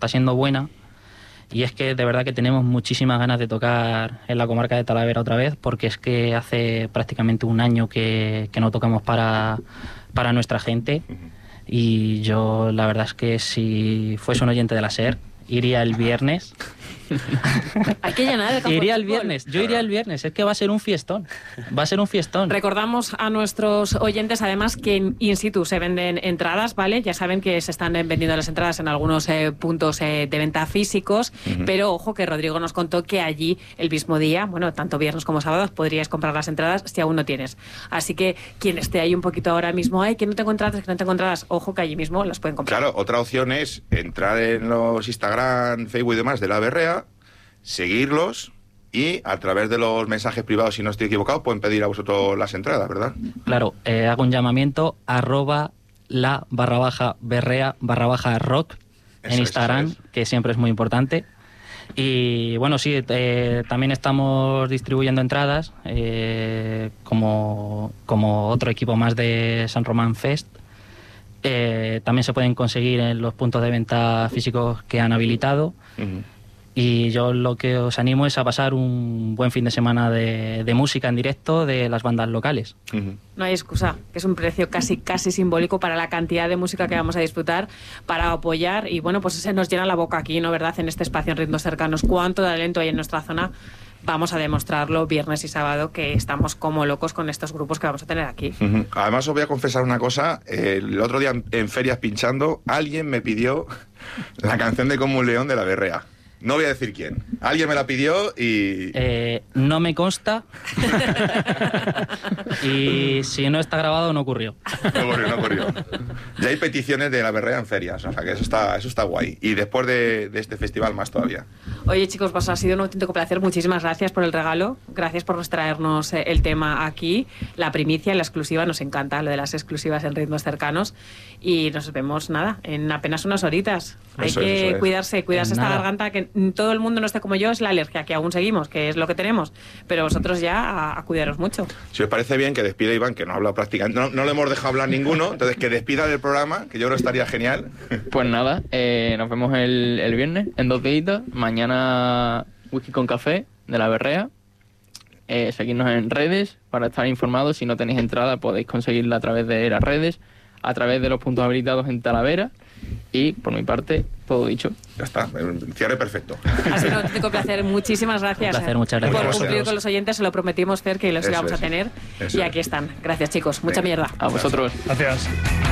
está siendo buena. Y es que de verdad que tenemos muchísimas ganas de tocar en la comarca de Talavera otra vez, porque es que hace prácticamente un año que no tocamos para nuestra gente. Y yo la verdad es que si fuese un oyente de la SER, iría el viernes. Hay que llenar el campo. Iría el viernes, yo iría el viernes, es que va a ser un fiestón. Va a ser un fiestón. Recordamos a nuestros oyentes además que en in situ se venden entradas, ¿vale? Ya saben que se están vendiendo las entradas en algunos puntos de venta físicos, pero ojo que Rodrigo nos contó que allí el mismo día, bueno, tanto viernes como sábados, podrías comprar las entradas si aún no tienes. Así que quien esté ahí un poquito ahora mismo, ay, que no tengo entradas, ojo que allí mismo las pueden comprar. Claro, otra opción es entrar en los Instagram, Facebook y demás de La Berrea, seguirlos y a través de los mensajes privados, si no estoy equivocado, pueden pedir a vosotros las entradas, ¿verdad? Claro, hago un llamamiento @la_berrea_rock en Instagram, que siempre es muy importante. Y bueno, sí, también estamos distribuyendo entradas como otro equipo más de San Román Fest. También se pueden conseguir en los puntos de venta físicos que han habilitado. Y yo lo que os animo es a pasar un buen fin de semana de música en directo de las bandas locales. No hay excusa, que es un precio casi simbólico para la cantidad de música que vamos a disfrutar, para apoyar, y bueno, pues se nos llena la boca aquí, ¿no? ¿Verdad? En este espacio en Ritmos Cercanos, cuánto talento hay en nuestra zona. Vamos a demostrarlo viernes y sábado, que estamos como locos con estos grupos que vamos a tener aquí. Además os voy a confesar una cosa, el otro día en ferias pinchando, alguien me pidió la canción de Como un león de La Berrea. No voy a decir quién. Alguien me la pidió y... no me consta. Y si no está grabado, no ocurrió. No ocurrió. Ya hay peticiones de La Berrea en ferias, o sea que eso está guay. Y después de este festival más todavía. Oye, chicos, pues ha sido un auténtico placer. Muchísimas gracias por el regalo. Gracias por traernos el tema aquí. La primicia, la exclusiva, nos encanta lo de las exclusivas en Ritmos Cercanos. Y nos vemos, en apenas unas horitas. Hay que cuidarse esta garganta, que todo el mundo no esté como yo, es la alergia, que aún seguimos, que es lo que tenemos. Pero vosotros ya a cuidaros mucho. Si os parece bien, que despida Iván, que no habla prácticamente, no le hemos dejado hablar ninguno, entonces que despida del programa, que yo creo que estaría genial. Pues nada, nos vemos el viernes, en 2 días. Mañana whisky con café de La Berrea. Seguidnos en redes para estar informados. Si no tenéis entrada, podéis conseguirla a través de las redes, a través de los puntos habilitados en Talavera. Y por mi parte, todo dicho. Ya está, un cierre perfecto. Ha sido un auténtico placer. Muchísimas gracias. Un placer, muchas gracias. Por cumplir con los oyentes, se lo prometimos, Fer, que los íbamos a tener. Y aquí están. Gracias, chicos. Mucha mierda. A vosotros. Gracias.